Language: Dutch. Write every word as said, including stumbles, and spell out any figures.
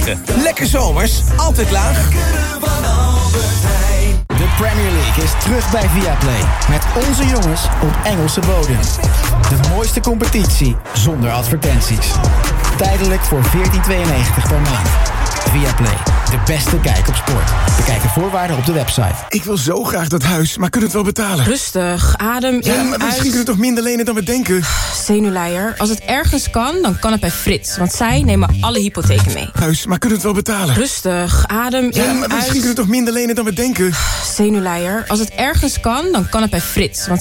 Lekker zomers, altijd laag. De Premier League is terug bij Viaplay. Met onze jongens op Engelse bodem. De mooiste competitie zonder advertenties. Tijdelijk voor veertien tweeënnegentig per maand. Viaplay, de beste kijk op sport. Bekijk de voorwaarden op de website. Ik wil zo graag dat huis, maar kunnen we het wel betalen? Rustig, adem in, Ja, maar misschien uit. kunnen we toch minder lenen dan we denken? Zenuwleier. Als het ergens kan, dan kan het bij Frits. Want zij nemen alle hypotheken mee. Huis, maar kunnen we het wel betalen? Rustig, adem in, Ja, maar misschien uit. kunnen we toch minder lenen dan we denken? Zenuwleier. Als het ergens kan, dan kan het bij Frits. Want